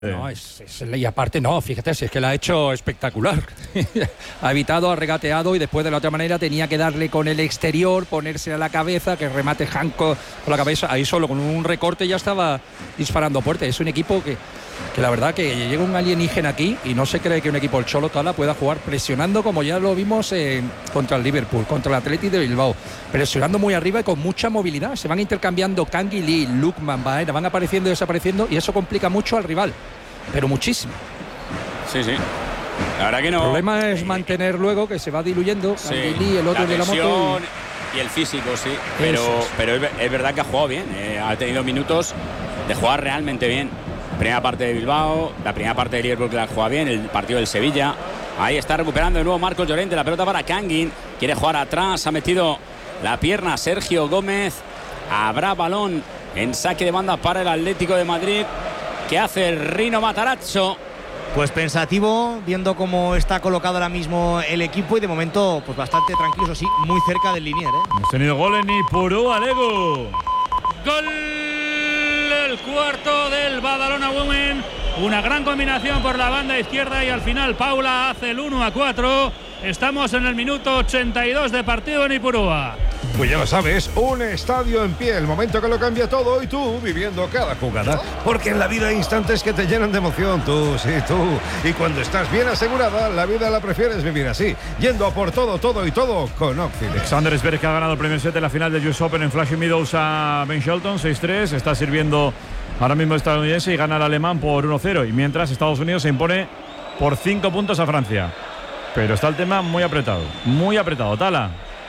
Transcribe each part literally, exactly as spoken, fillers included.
No, es, es, y aparte no, fíjate, si es que la ha hecho espectacular. Ha evitado, ha regateado y después de la otra manera tenía que darle con el exterior, ponerse a la cabeza, que remate Janko con la cabeza. Ahí solo con un recorte ya estaba disparando fuerte. Es un equipo que, que la verdad que llega un alienígena aquí y no se cree que un equipo el Cholo Tala pueda jugar presionando como ya lo vimos eh, contra el Liverpool, contra el Athletic de Bilbao. Presionando muy arriba y con mucha movilidad. Se van intercambiando Kangin Lee, Lukman, Baena, van apareciendo y desapareciendo y eso complica mucho al rival. Pero muchísimo. Sí, sí. La verdad que no. El problema es mantener luego que se va diluyendo. Sí, Lee, el otro la de la moto. Y... y el físico, sí. Pero, es. pero es, es verdad que ha jugado bien. Eh, ha tenido minutos de jugar realmente bien. La primera parte de Bilbao, la primera parte de Liverpool que la ha jugado bien, el partido del Sevilla. Ahí está recuperando de nuevo Marcos Llorente. La pelota para Kangin. Quiere jugar atrás. Ha metido la pierna Sergio Gómez. Habrá balón en saque de banda para el Atlético de Madrid. ¿Qué hace el Rino Matarazzo? Pues pensativo, viendo cómo está colocado ahora mismo el equipo y de momento pues bastante tranquilo, eso sí, muy cerca del linier, ¿eh? Hemos tenido gol en Ipurú, Alego. Gol el cuarto del Badalona Women. Una gran combinación por la banda izquierda y al final Paula hace el uno a cuatro. Estamos en el minuto ochenta y dos de partido en Ipurúa. Pues ya lo sabes, un estadio en pie, el momento que lo cambia todo y tú viviendo cada jugada. Porque en la vida hay instantes que te llenan de emoción, tú, sí, tú. Y cuando estás bien asegurada, la vida la prefieres vivir así, yendo a por todo, todo y todo con Oxide. Alexander Zverev, que ha ganado el primer set en la final del U S Open en Flushing Meadows a Ben Shelton, seis tres. Está sirviendo ahora mismo el estadounidense y gana el alemán por uno cero. Y mientras Estados Unidos se impone por cinco puntos a Francia. Pero está el tema muy apretado, muy apretado. Tala.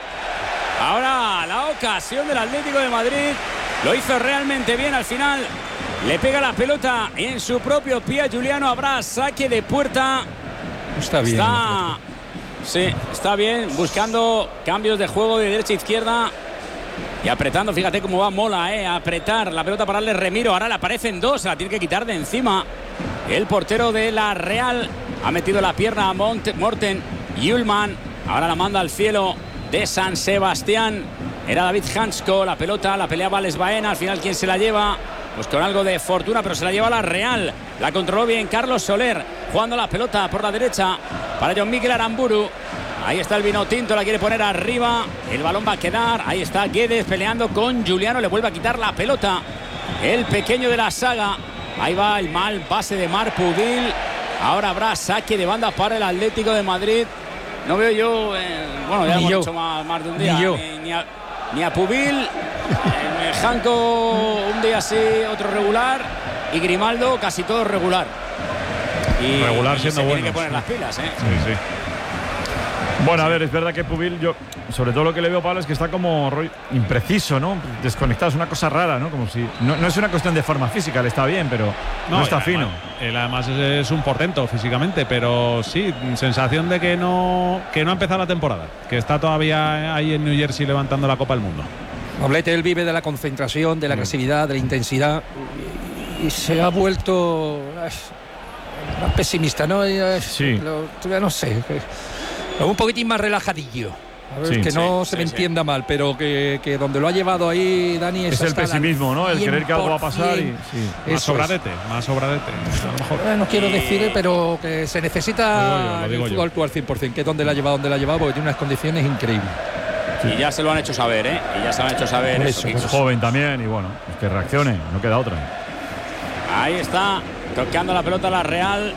Ahora la ocasión del Atlético de Madrid. Lo hizo realmente bien al final. Le pega la pelota en su propio pie a Juliano. Habrá saque de puerta. Está bien. Está, sí, está bien. Buscando cambios de juego de derecha a izquierda. Y apretando, fíjate cómo va Mola, eh, a apretar la pelota para darle Remiro. Ahora le aparecen dos, se la tiene que quitar de encima. El portero de la Real ha metido la pierna a Mont Morten Ullman. Ahora la manda al cielo de San Sebastián. Era David Hansko, la pelota la peleaba Les Baena. Al final, ¿quién se la lleva? Pues con algo de fortuna, pero se la lleva la Real. La controló bien Carlos Soler, jugando la pelota por la derecha para John Miguel Aramburu. Ahí está el vino tinto, la quiere poner arriba. El balón va a quedar. Ahí está Guedes peleando con Juliano. Le vuelve a quitar la pelota el pequeño de la saga. Ahí va el mal pase de Marc Pubil. Ahora habrá saque de banda para el Atlético de Madrid. No veo yo, eh, bueno, ya ni hemos yo. hecho más, más de un día. Ni, yo. Ni, ni, a, ni a Pubil, eh, Janko un día sí, otro regular. Y Grimaldo casi todo regular. Y, regular y siendo se bueno. tiene que poner Sí. las pilas, ¿eh? Sí, sí. Bueno, a ver, es verdad que Pubil, yo, sobre todo lo que le veo, Pablo, es que está como impreciso, ¿no? Desconectado, es una cosa rara, ¿no? Como si. No, no es una cuestión de forma física, le está bien, pero no, no está él, fino. Él además es, es un portento físicamente, pero sí, sensación de que no, que no ha empezado la temporada, que está todavía ahí en New Jersey levantando la Copa del Mundo. Noblete, él vive de la concentración, de la agresividad, de la intensidad y, y se ha vuelto eh, más pesimista, ¿no? Eh, Sí. Lo, ya no sé. Eh, un poquitín más relajadillo. A ver, Sí. que no Sí, se me sí, entienda sí. mal, pero que, que donde lo ha llevado ahí Dani es, Es el hasta pesimismo, ¿no? El querer que algo va a pasar. Y, sí. Más Eso sobradete, más sobradete. A lo mejor. Eh, no quiero Y- decir, pero que se necesita Lo digo yo, lo digo el yo. fútbol actual cien por ciento, que es donde la ha llevado, donde la ha llevado, porque tiene unas condiciones increíbles. Y ya se lo han hecho saber, ¿eh? Y ya se lo han hecho saber. Por eso, eso, que- Es joven también y bueno, es que reaccione, no queda otra. Ahí está, tocando la pelota la Real.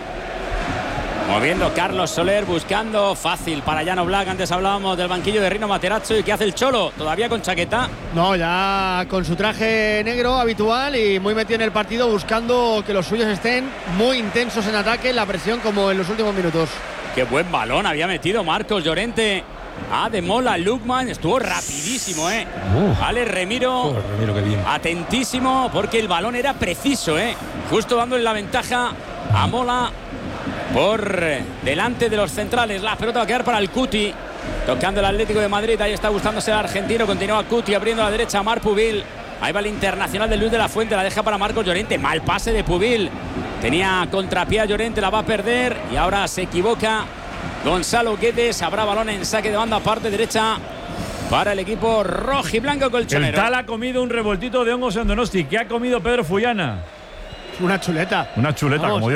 Moviendo Carlos Soler, buscando fácil para Llano Black. Antes hablábamos del banquillo de Rino Materazzo. ¿Y qué hace el Cholo? ¿Todavía con chaqueta? No, ya con su traje negro habitual y muy metido en el partido, buscando que los suyos estén muy intensos en ataque, la presión como en los últimos minutos. Qué buen balón había metido Marcos Llorente. Ah, de Mola, Lukman. Estuvo rapidísimo, ¿eh? Uh. Ale Remiro. Oh, Ramiro, qué bien. Atentísimo porque el balón era preciso, ¿eh? Justo dándole la ventaja a Mola por delante de los centrales. La pelota va a quedar para el Cuti, tocando el Atlético de Madrid. Ahí está gustándose el argentino. Continúa Cuti abriendo a la derecha a Marc Pubil. Ahí va el internacional de Luis de la Fuente. La deja para Marcos Llorente. Mal pase de Pubil. Tenía contrapié a Llorente. La va a perder. Y ahora se equivoca Gonzalo Guedes. Habrá balón en saque de banda, parte derecha para el equipo rojiblanco El colchonero. Tal ha comido un revoltito de hongos en Donosti. ¿Qué ha comido Pedro Fullana? Una chuleta. Una chuleta, Vamos. como